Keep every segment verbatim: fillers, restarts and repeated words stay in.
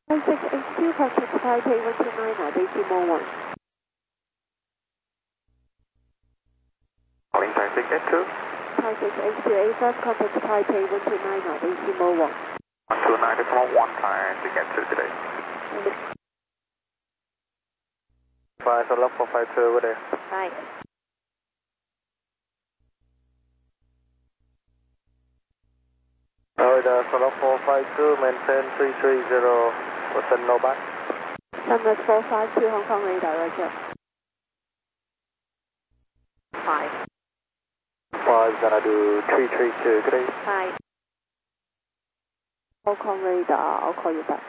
one six eight two, contact Taipei one two nine nine, decimal one. Calling nine six eight two. nine six eight two eight five, contact Taipei one two nine nine, decimal one. one two nine decimal one, time to get to today. five, so left four five two over there. Right. Florida, Solo four five two, maintain three three zero, Western Nova. Sunwest four five two, Hong Kong radar, roger. five. five, gonna do three three two, good day. five. Hong Kong radar, I'll call you back.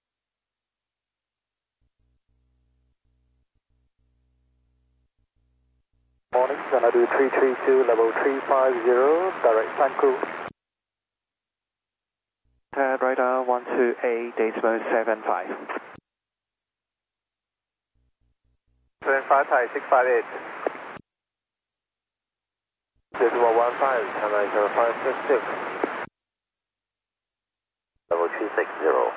Morning, gonna do three three two, level three five zero, direct time crew. Ted radar one two eight, decimal seven five. seven five, Thai six five eight. Decimal one five, nine zero five six six. Level two six zero.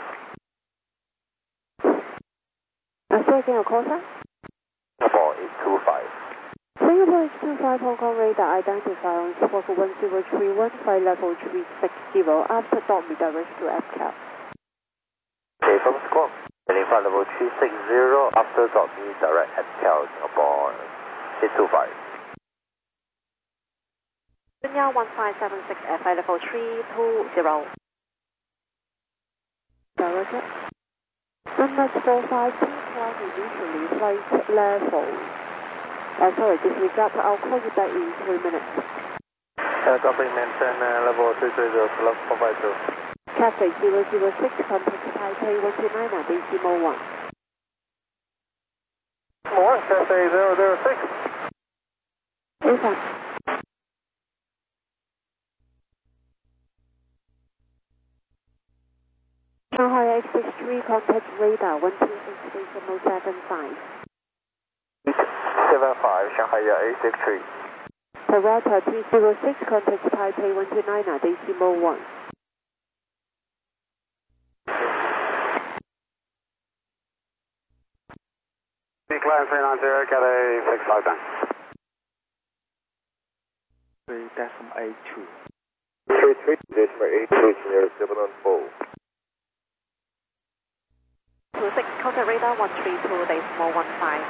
Uh, say again, your call sign? Singapore eight two five. Singapore eight two five, Hong Kong radar, identify on squawk one zero three one, flight level three six zero, after dot redirect to F C A L. Okay, from squawk, heading flight level three six zero, after dot redirect at F C A L, Singapore eight two five. one five seven six, flight level three two zero. Direct. Number four five two, climb initially, flight level. Uh, sorry, disregard. I'll call you back in three minutes. Uh, copy, maintain uh, level three three zero, plus four five two. Cathay zero zero six, contact Taipei one two nine nine, decimal one. More, Cathay zero zero six. Yes, sir. Shanghai X six three, contact radar one two six, decimal seven five. seven five, Shanghai A six three. Toyota T zero six, contact Taipei one two nine nine, decimal one. Decline three nine zero, Cathay six five nine. three decimal eight two. three three decimal eight two zero seven one four. two six, contact radar one three two, decimal one five.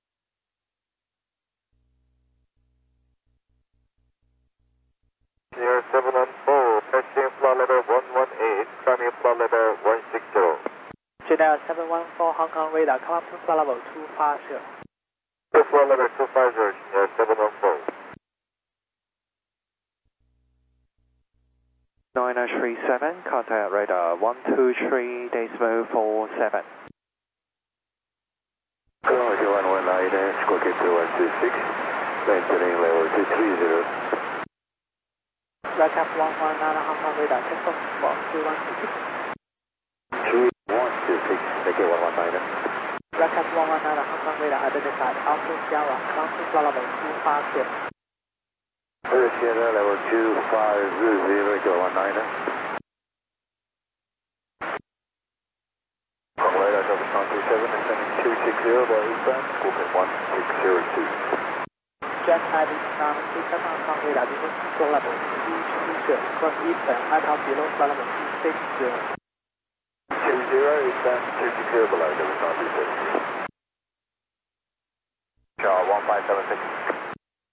zero seven one four, taxiing flight level one one eight, climbing flight level one six zero. Janelle seven one four, Hong Kong radar, come up to flight level two five zero. Flight level two five zero, zero seven one four. nine nine three seven, contact radar one two three, decimal four seven. Hello, one one nine, squawk one two six, maintaining level two three zero. Redcap one one nine, Hong Kong radar, take off squawk three one two six. three one two six, make it one one nine. Redcap one one nine, Hong Kong radar, identified Alpha Sierra, come up to flight level two five zero. Hello, Sierra, level two five zero, make it one nine. Hong Kong radar, double nine two seven, ascending two six zero, by eastbound, squawk one six zero two. Jet I D nine three seven, Hong Kong radar, descend to floor level two two zero, cross eastbound, Alpha below flight level two six zero. two zero, eastbound, two six zero, below, double nine two seven. Char one five seven six.